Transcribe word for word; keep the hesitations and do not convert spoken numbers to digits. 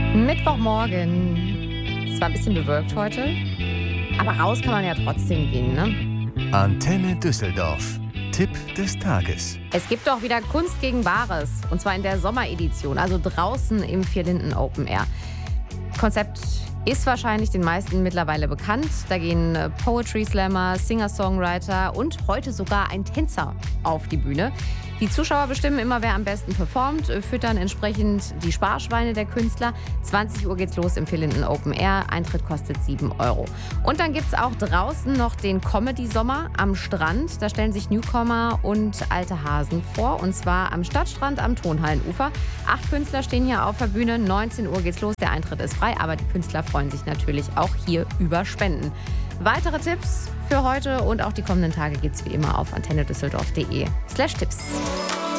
Mittwochmorgen. Es war ein bisschen bewölkt heute, aber raus kann man ja trotzdem gehen, ne? Antenne Düsseldorf. Tipp des Tages. Es gibt doch wieder Kunst gegen Bares. Und zwar in der Sommeredition, also draußen im Vierlinden Open Air. Konzept ist wahrscheinlich den meisten mittlerweile bekannt. Da gehen Poetry Slammer, Singer-Songwriter und heute sogar ein Tänzer auf die Bühne. Die Zuschauer bestimmen immer, wer am besten performt, füttern entsprechend die Sparschweine der Künstler. zwanzig Uhr geht's los im Vierlinden Open Air. Eintritt kostet sieben Euro. Und dann gibt's auch draußen noch den Comedy-Sommer am Strand. Da stellen sich Newcomer und alte Hasen vor. Und zwar am Stadtstrand am Tonhallenufer. Acht Künstler stehen hier auf der Bühne. neunzehn Uhr geht's los. Der Eintritt ist frei, aber die Künstler freuen sich natürlich auch hier über Spenden. Weitere Tipps für heute und auch die kommenden Tage gibt's wie immer auf antennedüsseldorf punkt de slash Tipps.